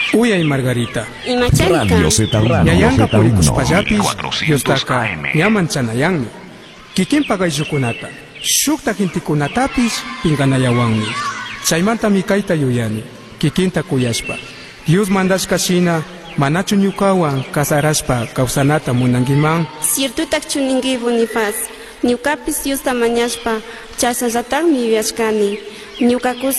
Uyay Margarita. Radio Serrano, Yayanga purikus 94.1. pallapis, 400 yostaka AM. yaman chanayanmi. Kikin pagaysukunata, shukta kintikunatapis pinkanayawanmi. Chaymanta mikayta yuyani, kikinta kuyashpa. Dios mandashkashina, manachu ñukawan kasarashpa kawsanata munankiman. Ciertutak chuninki Bonifaz, ñukapis Diosta mañashpa, chasnallatakmi yuyashkani. Ñukakus